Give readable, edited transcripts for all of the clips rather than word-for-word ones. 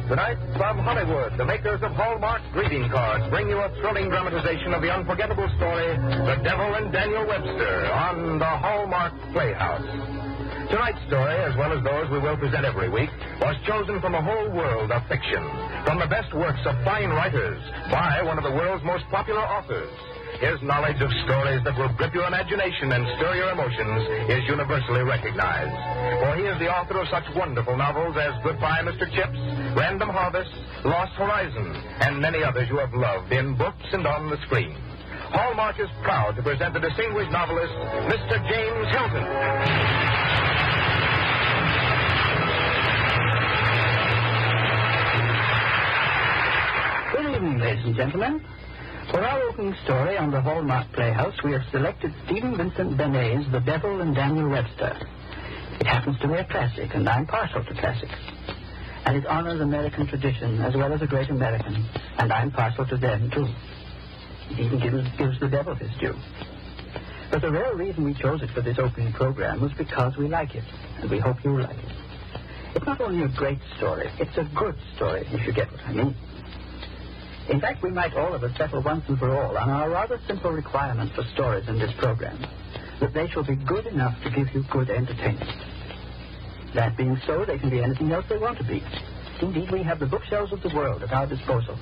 Tonight, from Hollywood, the makers of Hallmark greeting cards bring you a thrilling dramatization of the unforgettable story, The Devil and Daniel Webster, on the Hallmark Playhouse. Tonight's story, as well as those we will present every week, was chosen from a whole world of fiction, from the best works of fine writers, by one of the world's most popular authors. His knowledge of stories that will grip your imagination and stir your emotions is universally recognized. For he is the author of such wonderful novels as Goodbye, Mr. Chips, Random Harvest, Lost Horizon, and many others you have loved in books and on the screen. Hallmark is proud to present the distinguished novelist, Mr. James Hilton. Good evening, ladies and gentlemen. For our opening story on the Hallmark Playhouse, we have selected Stephen Vincent Benet's The Devil and Daniel Webster. It happens to be a classic, and I'm partial to classics. And it honors American tradition as well as a great American, and I'm partial to them, too. It even gives the devil his due. But the real reason we chose it for this opening program was because we like it, and we hope you like it. It's not only a great story, it's a good story, if you get what I mean. In fact, we might all of us settle once and for all on our rather simple requirement for stories in this program, that they shall be good enough to give you good entertainment. That being so, they can be anything else they want to be. Indeed, we have the bookshelves of the world at our disposal.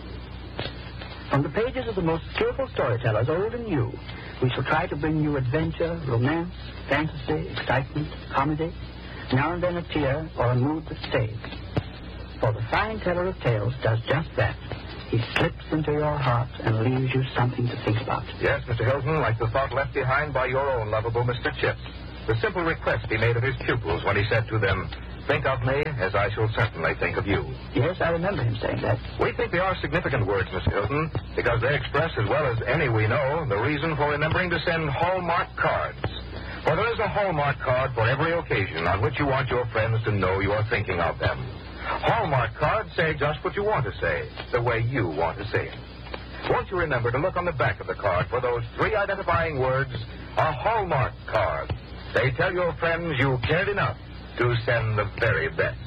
From the pages of the most skillful storytellers, old and new, we shall try to bring you adventure, romance, fantasy, excitement, comedy, now and then a tear or a mood that stays. For the fine teller of tales does just that. He slips into your heart and leaves you something to think about. Yes, Mr. Hilton, like the thought left behind by your own lovable Mr. Chips. The simple request he made of his pupils when he said to them, "Think of me as I shall certainly think of you." Yes, I remember him saying that. We think they are significant words, Mr. Hilton, because they express, as well as any we know, the reason for remembering to send Hallmark cards. For there is a Hallmark card for every occasion on which you want your friends to know you are thinking of them. Hallmark cards say just what you want to say, the way you want to say it. Won't you remember to look on the back of the card for those three identifying words, a Hallmark card. They tell your friends you cared enough to send the very best.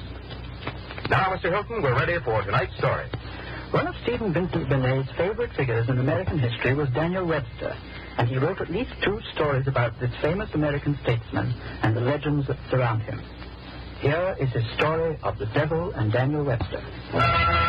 Now, Mr. Hilton, we're ready for tonight's story. One of Stephen Vincent Benet's favorite figures in American history was Daniel Webster, and he wrote at least 2 stories about this famous American statesman and the legends that surround him. Here is his story of The Devil and Daniel Webster.